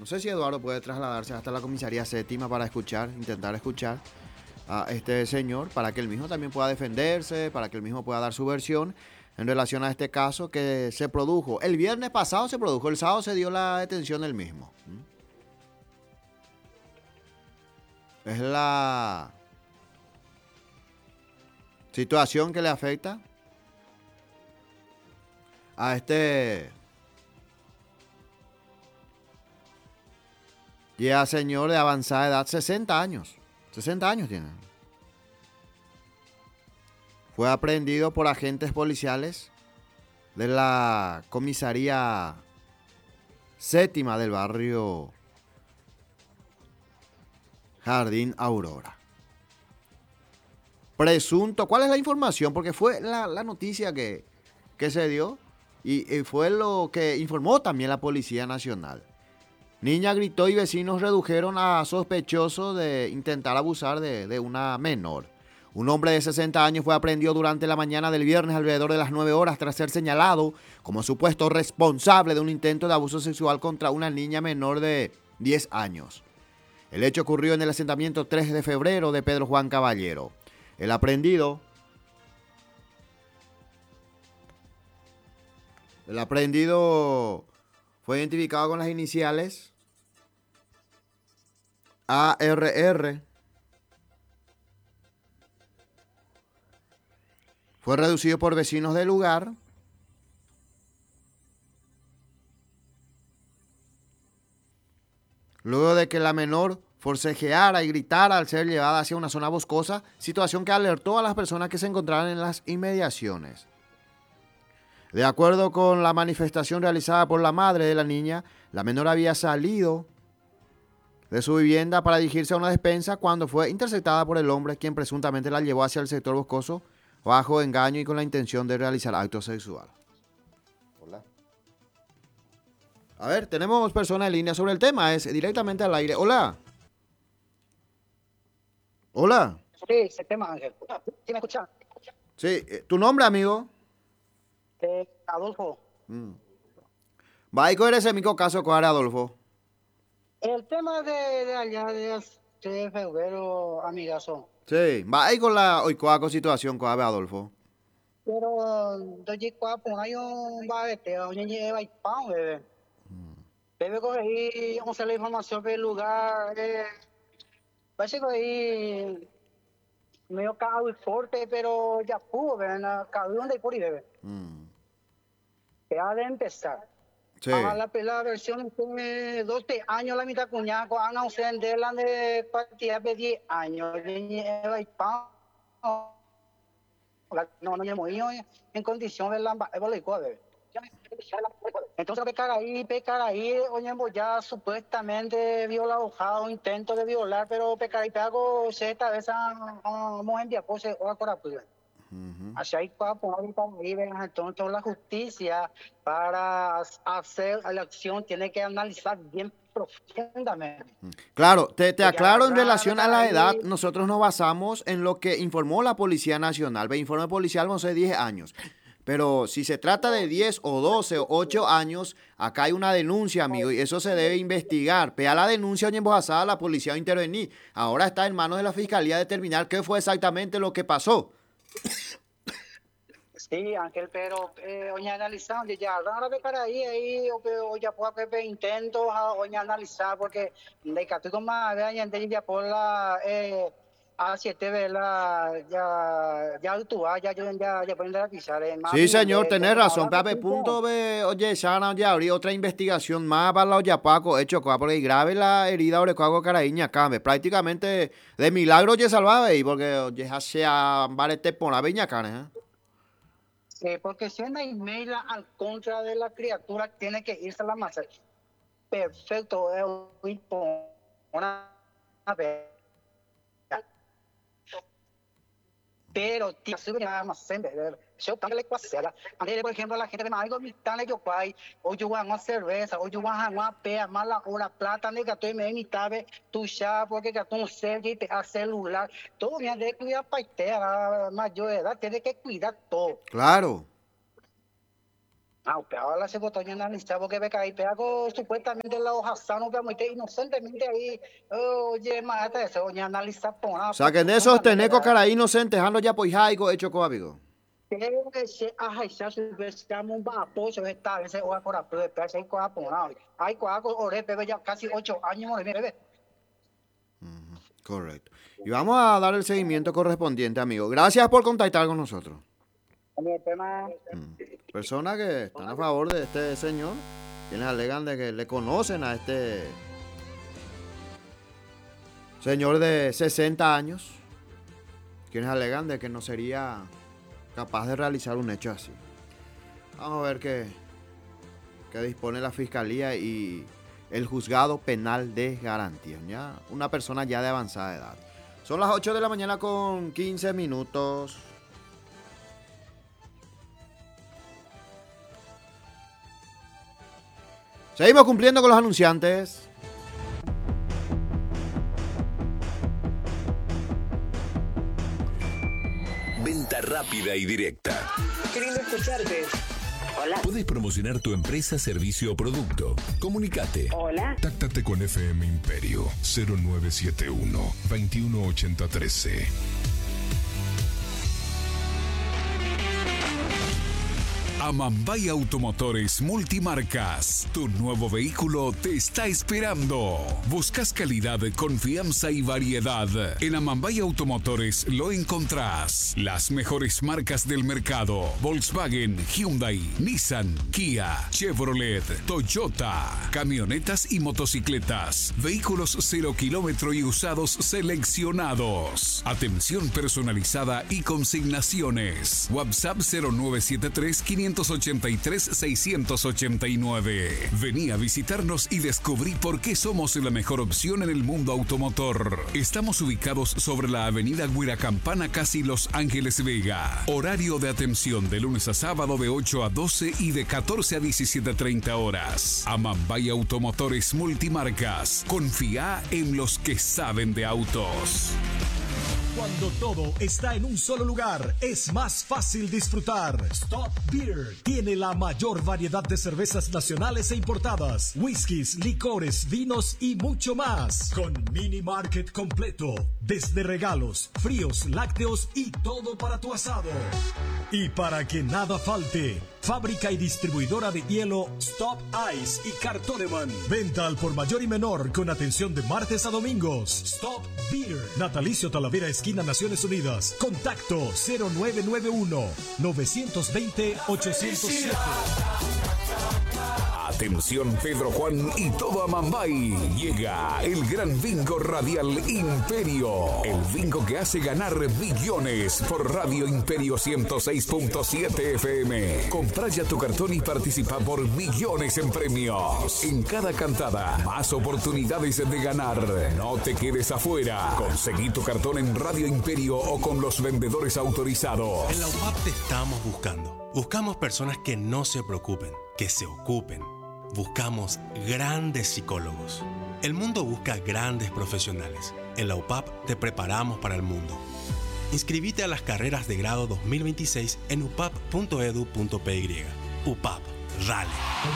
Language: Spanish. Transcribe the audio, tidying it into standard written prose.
No sé si Eduardo puede trasladarse hasta la comisaría séptima para intentar escuchar a este señor, para que él mismo también pueda defenderse, para que él mismo pueda dar su versión en relación a este caso que se produjo. El viernes pasado se produjo, el sábado se dio la detención del mismo. Es la situación que le afecta a este ya señor de avanzada edad, 60 años. 60 años tiene. Fue aprehendido por agentes policiales de la comisaría séptima del barrio Jardín Aurora. Presunto, ¿cuál es la información? Porque fue la noticia que se dio y fue lo que informó también la Policía Nacional. Niña gritó y vecinos redujeron a sospechoso de intentar abusar de una menor. Un hombre de 60 años fue aprehendido durante la mañana del viernes alrededor de las 9 horas tras ser señalado como supuesto responsable de un intento de abuso sexual contra una niña menor de 10 años. El hecho ocurrió en el asentamiento 3 de febrero de Pedro Juan Caballero. El aprehendido, el aprehendido fue identificado con las iniciales ARR. Fue reducido por vecinos del lugar. Luego de que la menor forcejeara y gritara al ser llevada hacia una zona boscosa, situación que alertó a las personas que se encontraban en las inmediaciones. De acuerdo con la manifestación realizada por la madre de la niña, la menor había salido de su vivienda para dirigirse a una despensa cuando fue interceptada por el hombre, quien presuntamente la llevó hacia el sector boscoso bajo engaño y con la intención de realizar acto sexual. Hola. A ver, tenemos personas en línea sobre el tema, es directamente al aire. Hola. Hola. Sí, ese tema, Ángel. ¿Sí me escucha? Sí, ¿tu nombre, amigo? Adolfo. Mm. Va a eres el mismo caso con Adolfo. El tema de allá de febrero, amigazo. Sí, va a con la oicoa situación con Adolfo. Pero doy cuapo, hay un babete, oye, lleva y pan, bebé. Bebé coge ahí, vamos a hacer la información del lugar. Parece que ahí medio cagado y fuerte, pero ya pudo, ¿verdad? Cagado donde por ahí, bebé. Que ha de empezar. Sí. A la versión de 12 años, la mitad cuñada, con a usted de la de partida de 10 años. Lleva y pan. No, no hemos ido en condición de la bebé. Entonces, pecar ahí, oye, ya supuestamente violado, intento de violar, pero pecar ahí, hago esta vez vamos a enviar pose o a Corapura. Así hay entonces la justicia para hacer la acción tiene que analizar bien profundamente. Claro, te Porque aclaro en agarrar, relación a pecar la edad, ahí, nosotros nos basamos en lo que informó la Policía Nacional. El informe policial vamos a ser 10 años. Pero si se trata de 10 o 12 o 8 años, acá hay una denuncia, amigo, y eso se debe investigar. Pea la denuncia, oye, embajada, la policía va a intervenir. Ahora está en manos de la fiscalía determinar qué fue exactamente lo que pasó. sí, Ángel, pero oye, analizando, ya agarrar, pecar ahí, o ya puedo que intento, oye, analizar, porque de que tú más vean, ya por la A7, ¿verdad? Ya actúa, ya pueden revisar, más Sí, bien, señor, tenés entonces, razón. ahora Pape, justicia. punto B, oye, Shana, ya abrí otra investigación más para la Oyapaco, hecho, porque grave la herida Orecuago Caraíña, Cambe. Prácticamente de milagro ya salvaba y porque oye, hace a barete por la viña, cane, Porque si una email al contra de la criatura, tiene que irse a la masa. Perfecto, una vez. Pero tío, se nada más sempre. Yo también le cuasela. Por ejemplo, la gente me algo mitad le yo pai, o yo voy a cerveza, o yo voy a una pea, mala hora plata, ne que estoy me mitad tu chá, porque que tú serve a celular. Todo bien de cuidar paite, a mayor edad, tiene que cuidar todo. Claro. Pero la se votó en analizar porque ve que ahí pego supuestamente la hoja sano que muy inocentemente ahí oye mata eso oye analizar por O sea, que en esos tenecos caray inocentes, ando ya por jaigo hecho coabigo. creo que se ya se llama un vaposo esta vez o por a de perse y coa por hay coa ore bebé ya casi 8 años bebé. Correcto. Y vamos a dar el seguimiento correspondiente, amigo. Gracias por contactar con nosotros. Personas que están a favor de este señor, quienes alegan de que le conocen a este señor de 60 años, quienes alegan de que no sería capaz de realizar un hecho así. Vamos a ver qué dispone la fiscalía y el juzgado penal de garantía. Ya una persona ya de avanzada edad. Son las 8 de la mañana con 15 minutos. Seguimos cumpliendo con los anunciantes. Venta rápida y directa. Qué lindo escucharte. Hola. Puedes promocionar tu empresa, servicio o producto. Comunicate. Hola. Táctate con FM Imperio 0971 218013. Amambay Automotores Multimarcas. Tu nuevo vehículo te está esperando. ¿Buscas calidad, confianza y variedad? En Amambay Automotores lo encontrás. Las mejores marcas del mercado: Volkswagen, Hyundai, Nissan, Kia, Chevrolet, Toyota. Camionetas y motocicletas. Vehículos 0 kilómetro y usados seleccionados. Atención personalizada y consignaciones. WhatsApp 0973 583-689. Vení a visitarnos y descubrí por qué somos la mejor opción en el mundo automotor. Estamos ubicados sobre la avenida Huiracampana, casi Los Ángeles Vega. Horario de atención de lunes a sábado de 8 a 12 y de 14 a 17:30 horas. Amambay Automotores Multimarcas. Confía en los que saben de autos. Cuando todo está en un solo lugar, es más fácil disfrutar. Stop Beer tiene la mayor variedad de cervezas nacionales e importadas, whiskies, licores, vinos y mucho más. Con mini market completo, desde regalos, fríos, lácteos y todo para tu asado. Y para que nada falte, fábrica y distribuidora de hielo Stop Ice y Cartoneman. Venta al por mayor y menor con atención de martes a domingos. Stop Beer. Natalicio Talavera, esquina Naciones Unidas. Contacto 0991-920-807. Atención Pedro Juan y todo Amambay. Llega el gran bingo radial Imperio. El bingo que hace ganar millones por Radio Imperio 106.7 FM. Comprá ya tu cartón y participa por millones en premios. En cada cantada, más oportunidades de ganar. No te quedes afuera. Conseguí tu cartón en Radio Imperio o con los vendedores autorizados. En la UPAP te estamos buscando. Buscamos personas que no se preocupen, que se ocupen. Buscamos grandes psicólogos. El mundo busca grandes profesionales. En la UPAP te preparamos para el mundo. Inscribite a las carreras de grado 2026 en upap.edu.py. UPAP, RALE.